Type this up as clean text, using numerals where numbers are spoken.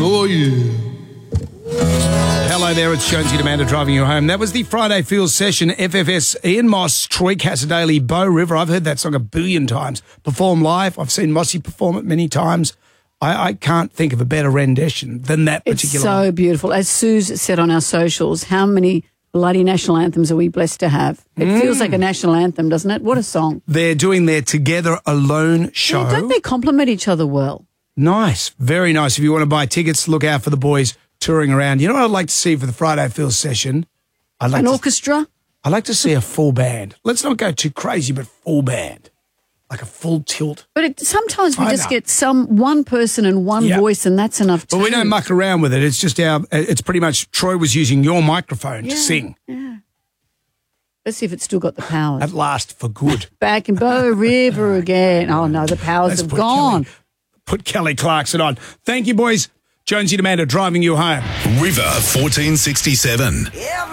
Oh, yeah. Hello there, it's Jonesy and Amanda driving you home. That was the Friday Feels session. FFS, Ian Moss, Troy Cassadaly, Bo River. I've heard that song a billion times. Perform live. I've seen Mossy perform it many times. I can't think of a better rendition than that particular It's so one. beautiful. As Suze said on our socials, how many bloody national anthems are we blessed to have? It feels like a national anthem, doesn't it? What a song. They're doing their Together Alone show. Yeah, don't they complement each other well? Nice. Very nice. If you want to buy tickets, look out for the boys touring around. You know what I'd like to see for the Friday Feels session? An orchestra? I'd like to see a full band. Let's not go too crazy, but full band. Like a full tilt. But sometimes we I just know. get one person and one voice, and that's enough too. But we don't muck around with it. It's just it's pretty much Troy was using your microphone to sing. Yeah. Let's see if it's still got the powers. At last for good. Back in Bow River again. Oh, no, the powers have gone. Put Kelly Clarkson on. Thank you, boys. Jonesy and Amanda driving you home. River 1467.